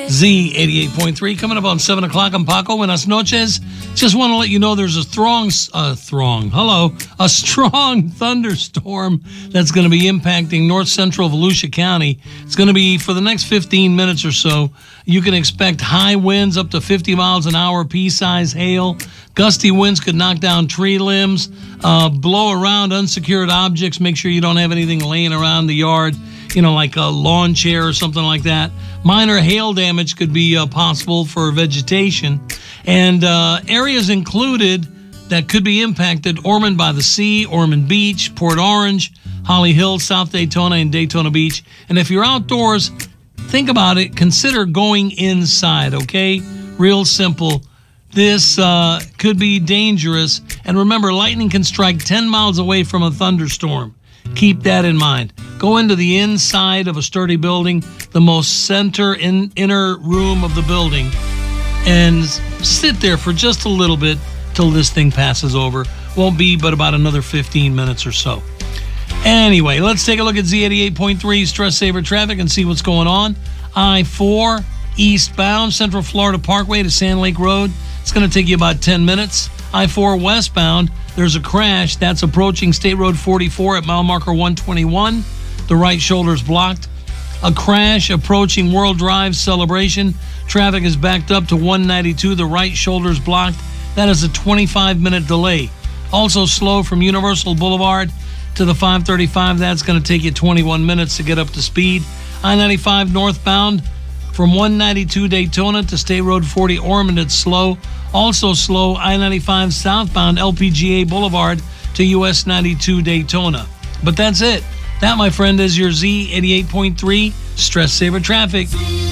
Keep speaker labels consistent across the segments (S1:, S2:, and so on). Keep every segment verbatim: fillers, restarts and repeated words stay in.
S1: Z eighty-eight point three. Coming up on seven o'clock. I'm Paco. Buenas noches. Just want to let you know there's a throng, uh, throng, hello, a strong thunderstorm that's going to be impacting north central Volusia County. It's going to be for the next fifteen minutes or so. You can expect high winds up to fifty miles an hour, pea-size hail. Gusty winds could knock down tree limbs, uh, blow around unsecured objects. Make sure you don't have anything laying around the yard, you know, like a lawn chair or something like that. Minor hail damage could be uh, possible for vegetation. And uh, areas included that could be impacted: Ormond by the Sea, Ormond Beach, Port Orange, Holly Hill, South Daytona, and Daytona Beach. And if you're outdoors, think about it. Consider going inside, okay? Real simple. This uh, could be dangerous. And remember, lightning can strike ten miles away from a thunderstorm. Keep that in mind. Go into the inside of a sturdy building, the most center in, inner room of the building, and sit there for just a little bit till this thing passes over. Won't be but about another fifteen minutes or so. Anyway, let's take a look at Z eighty-eight point three Stress Saver traffic and see what's going on. I four eastbound, Central Florida Parkway to Sand Lake Road. It's going to take you about ten minutes. I four westbound, there's a crash. That's approaching State Road forty-four at mile marker one twenty-one. The right shoulder's blocked. A crash approaching World Drive Celebration. Traffic is backed up to one ninety-two. The right shoulder's blocked. That is a twenty-five minute delay. Also slow from Universal Boulevard to the five thirty-five. That's going to take you twenty-one minutes to get up to speed. I ninety-five northbound from one ninety-two Daytona to State Road forty Ormond, it's slow. Also slow, I ninety-five southbound L P G A Boulevard to U S ninety-two Daytona. But that's it. That, my friend, is your Z eighty-eight point three Stress Saver traffic.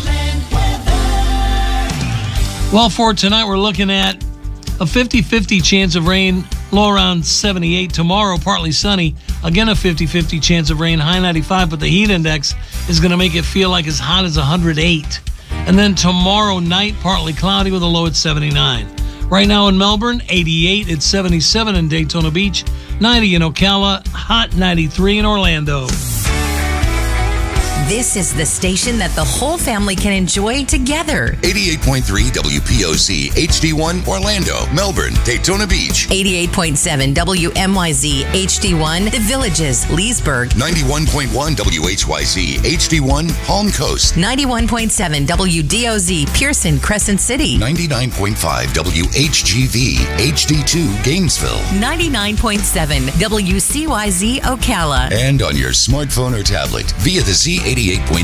S1: Well, for tonight, we're looking at a fifty-fifty chance of rain, low around seventy-eight. Tomorrow, partly sunny. Again, a fifty-fifty chance of rain, high ninety-five, but the heat index is going to make it feel like as hot as one hundred eight. And then tomorrow night, partly cloudy with a low at seventy-nine. Right now in Melbourne, eighty-eight. It's seventy-seven in Daytona Beach, ninety in Ocala, hot ninety-three in Orlando.
S2: This is the station that the whole family can enjoy together.
S3: eighty-eight point three W P O C H D one Orlando, Melbourne, Daytona Beach.
S2: eighty-eight point seven W M Y Z H D one The Villages, Leesburg.
S3: ninety-one point one W H Y Z H D one Palm Coast.
S2: ninety-one point seven W D O Z Pearson, Crescent City.
S3: ninety-nine point five W H G V H D two Gainesville.
S2: ninety-nine point seven W C Y Z Ocala.
S3: And on your smartphone or tablet via the Z eighty-eight point